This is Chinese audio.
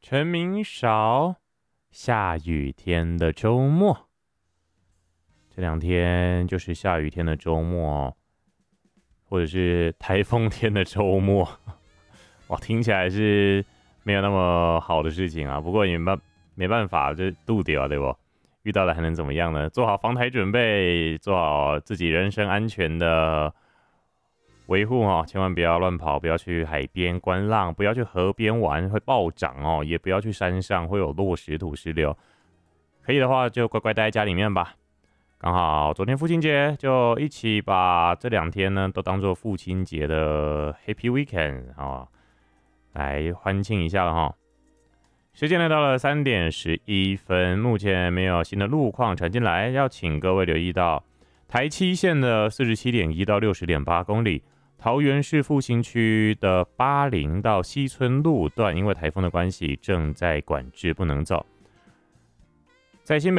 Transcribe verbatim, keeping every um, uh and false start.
陈明少，下雨天的周末，这两天就是下雨天的周末，或者是台风天的周末。哇，听起来是没有那么好的事情啊。不过也没没办法，这度掉对不？遇到了还能怎么样呢？做好防台准备，做好自己人身安全的维护哦，千万不要乱跑，不要去海边观浪，不要去河边玩，会暴涨哦，也不要去山上，会有落石、土石流。可以的话，就乖乖待在家里面吧。刚好昨天父亲节，就一起把这两天呢都当做父亲节的 Happy Weekend 啊、哦，来欢庆一下了哈。时间来到了三点十一分，目前没有新的路况传进来，要请各位留意到台七线的四十七点一到六十点八公里。桃园市复兴区的八零到西村路段，因为台风的关系，正在管制，不能走。在新北